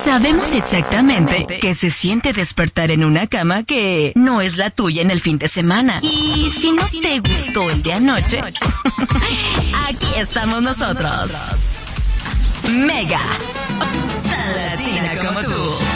Sabemos exactamente que se siente despertar en una cama que no es la tuya en el fin de semana. Y si no te gustó el de anoche, aquí estamos nosotros. Mega, tan latina como tú.